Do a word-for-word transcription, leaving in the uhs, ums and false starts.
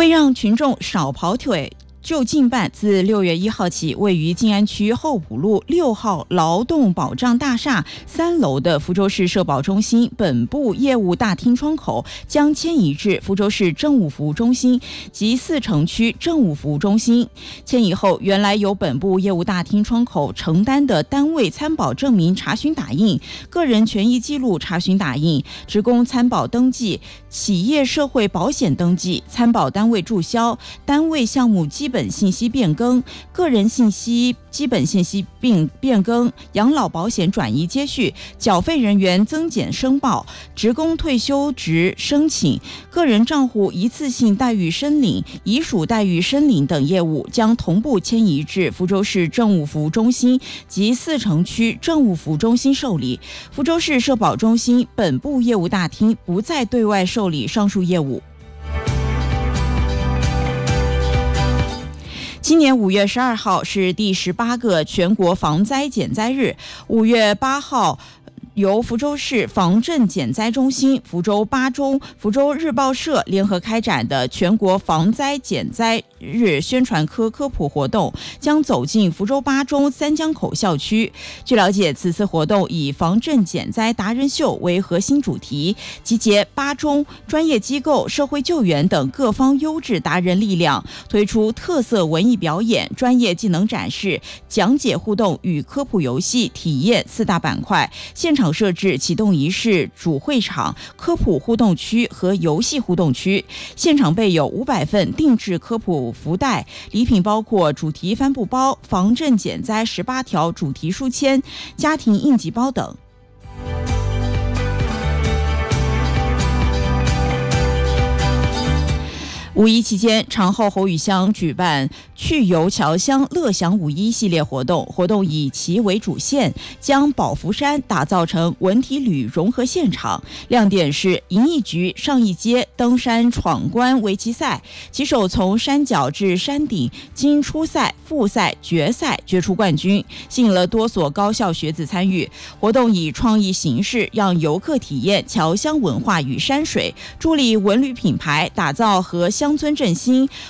为让群众少跑腿，就近办自六月一号起，位于静安区后埔路六号劳动保障大厦三楼的福州市社保中心本部业务大厅窗口将迁移至福州市政务服务中心及四城区政务服务中心。迁移后，原来由本部业务大厅窗口承担的单位参保证明查询打印、个人权益记录查询打印、职工参保登记、企业社会保险登记、参保单位注销、单位项目基本信息变更、个人信息基本信息并变更、养老保险转移接续、缴费人员增减申报、职工退休职申请、个人账户一次性待遇申领、遗属待遇申领等业务将同步迁移至福州市政务服务中心及四城区政务服务中心受理。福州市社保中心本部业务大厅不再对外受理上述业务。今年五月十二号是第十八个全国防灾减灾日，五月八号由福州市防震减灾中心、福州八中、福州日报社联合开展的全国防灾减灾日宣传科科普活动将走进福州八中三江口校区。据了解，此次活动以防震减灾达人秀为核心主题，集结八中专业机构、社会救援等各方优质达人力量，推出特色文艺表演、专业技能展示、讲解互动与科普游戏体验四大板块。现场设置启动仪式主会场、科普互动区和游戏互动区。现场备有五百份定制科普福袋，礼品包括主题帆布包、防震减灾十八条主题书签、家庭应急包等。五一期间，长后侯宇乡举办去游侨乡乐享五一系列活动，活动以旗为主线，将宝福山打造成文体旅融合现场。亮点是银翼局上一街登山闯关围棋赛，棋手从山脚至山顶，经初赛、复赛、决赛决出冠军，吸引了多所高校学子参与。活动以创意形式让游客体验侨乡文化与山水，助力文旅品牌打造和乡村振兴、